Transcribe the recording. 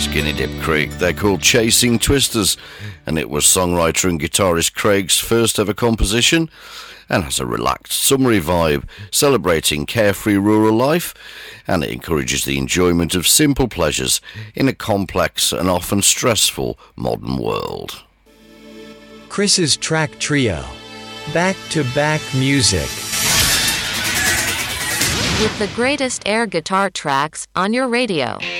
Skinny Dip Creek. They're called Chasing Twisters, and it was songwriter and guitarist Craig's first ever composition, and has a relaxed, summery vibe, celebrating carefree rural life, and it encourages the enjoyment of simple pleasures in a complex and often stressful modern world. Chris's Track Trio. Back-to-back music. With the greatest air guitar tracks on your radio.